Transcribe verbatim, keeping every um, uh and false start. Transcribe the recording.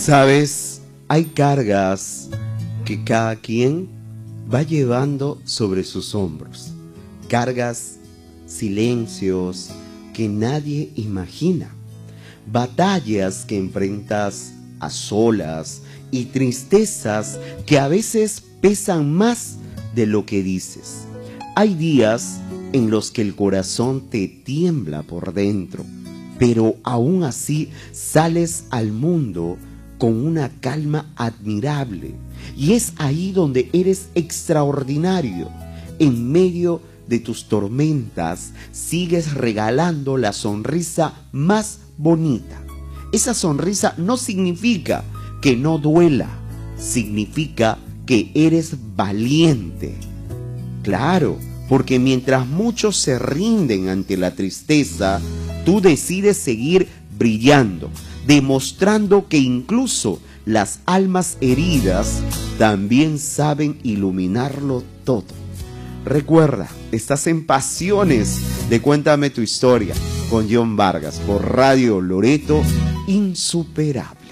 Sabes, hay cargas que cada quien va llevando sobre sus hombros. Cargas, silencios que nadie imagina. Batallas que enfrentas a solas y tristezas que a veces pesan más de lo que dices. Hay días en los que el corazón te tiembla por dentro, pero aún así sales al mundo con una calma admirable. Y es ahí donde eres extraordinario. En medio de tus tormentas sigues regalando la sonrisa más bonita. Esa sonrisa no significa que no duela, significa que eres valiente. Claro, porque mientras muchos se rinden ante la tristeza, tú decides seguir brillando, demostrando que incluso las almas heridas también saben iluminarlo todo. Recuerda, estás en Pasiones de Cuéntame tu Historia con John Vargas por Radio Loreto, insuperable.